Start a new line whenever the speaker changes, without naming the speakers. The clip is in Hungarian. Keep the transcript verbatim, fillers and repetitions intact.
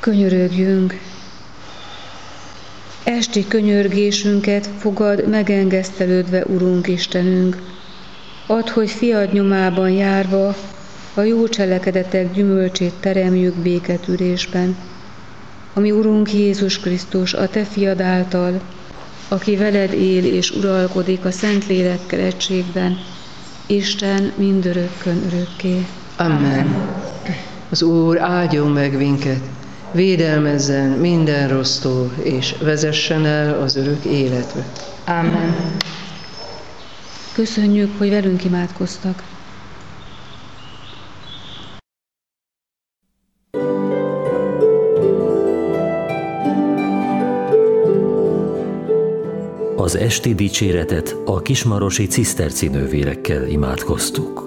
Könyörögjünk! Esti könyörgésünket fogad megengesztelődve, Urunk Istenünk. Add, hogy fiad nyomában járva a jó cselekedetek gyümölcsét teremjük béketűrésben. Ami Urunk Jézus Krisztus, a Te fiad által, aki veled él és uralkodik a Szentlélekkel egységben, Isten mindörökkön örökké.
Amen. Az Úr áldjon meg minket, védelmezzen minden rossztól, és vezessen el az örök életbe.
Amen.
Köszönjük, hogy velünk imádkoztak.
Az esti dicséretet a kismarosi ciszterci nővérekkel imádkoztuk.